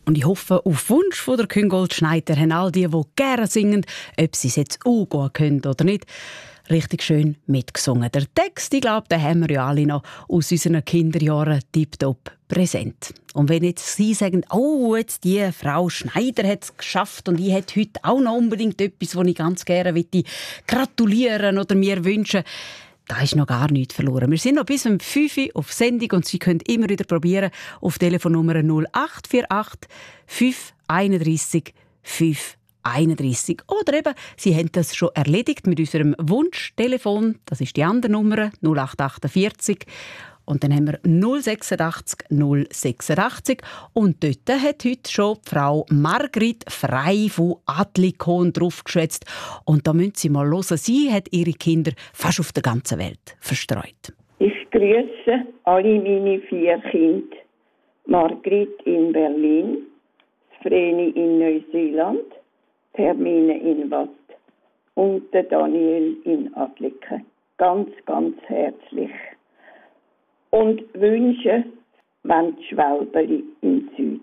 Und ich hoffe, auf Wunsch von der Küngold Schneider haben all die gerne singen, ob sie es jetzt auch gut können oder nicht, richtig schön mitgesungen. Der Text, ich glaube, den haben wir ja alle noch aus unseren Kinderjahren tiptop präsent. Und wenn jetzt Sie sagen, oh, jetzt die Frau Schneider hat es geschafft und ich hätte heute auch noch unbedingt etwas, was ich ganz gerne gratulieren oder mir wünschen, da ist noch gar nichts verloren. Wir sind noch bis um 5 Uhr auf Sendung und Sie können immer wieder probieren auf Telefonnummer 0848 531 531. Oder eben, Sie haben das schon erledigt mit unserem Wunschtelefon. Das ist die andere Nummer 0848. Und dann haben wir 086 086. Und dort hat heute schon die Frau Margrit Frei von Adlikon draufgeschwätzt. Und da müssen Sie mal hören, sie hat ihre Kinder fast auf der ganzen Welt verstreut. Ich grüße alle meine 4 Kinder. Margrit in Berlin, Vreni in Neuseeland, Hermine in Watt und der Daniel in Adliken. Ganz, ganz herzlich. Und wünsche, wenn die Schwalbeli im Süden.